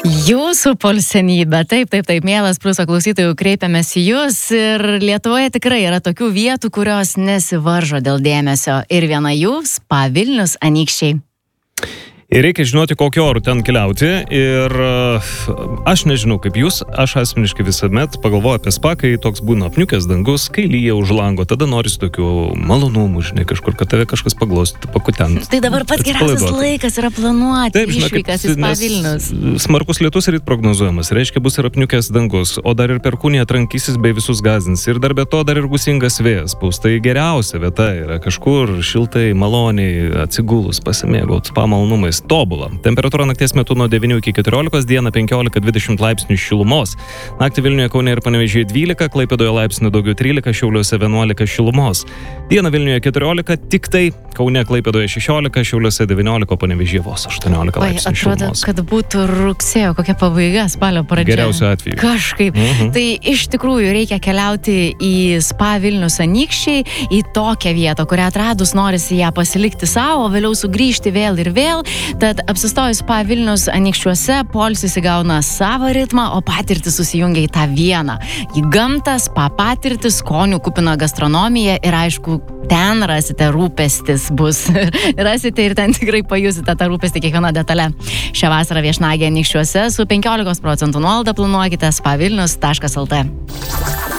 Jūsų polsenybė, taip, mielas Pliuso klausytojų, kreipiamės į jūs ir Lietuvoje tikrai yra tokių vietų, kurios nesivaržo dėl dėmesio ir viena jų Spa Vilnius Anykščiai. Ir reikia žinoti, kokiu oru ten keliauti. Ir aš nežinau, kaip jūs, aš asmeniškai visuomet pagalvoju apie spa, kai toks būna apniukęs dangus, kai lyja už lango, tada norisi tokių malonumų, žinai, kažkur, kad tave kažkas paglostytų, pakutent. Tai dabar pats geriausias laikas yra planuoti išvykas į Spa Vilnius. Smarkus lietus ryt prognozuojamas, reiškia bus ir apniukęs dangus, o dar ir perkūnija trankysis bei visus gąsdins. Ir dar be to dar ir gūsingas vėjas pūs. Tai geriausia vieta yra kažkur šiltai, maloniai atsigulus, pasimėgaut spa malonumais. Tobula. Temperatūra nakties metu nuo 9 iki 14, dieną 15-20 laipsnių šilumos. Naktį Vilniuje, Kaune ir Panevėžyje 12, Klaipėdoje laipsnių daugiau 13, Šiauliuose 11 šilumos. Dieną Vilniuje 14, tik tai Kaune, Klaipėdoje 16, Šiauliuose 19, Panevėžyje vos 18 laipsnių šilumos. Atrodo, kad būtų rugsėjo, kokia pabaiga, spalio pradžia. Geriausiu atveju. Kažkaip. Tai iš tikrųjų reikia keliauti į Spa Vilnius Anykščiai, į tokią vietą, kurią atradus norisi ją pasilikti savo, o vėliau sugrįžti vėl ir vėl. Tad apsistojus Spa Vilnius Anykščiuose, poilsis įgauna savo ritmą, o patirtis susijungia į tą vieną. Į gamtą, spa patirtis, skonių kupina gastronomija ir aišku, ten rasite rūpestis bus. Rasite ir ten tikrai pajusite tą rūpestį kiekvieną detalę. Šią vasarą viešnagė Anykščiuose su 15% nuolaida planuokite spavilnius.lt.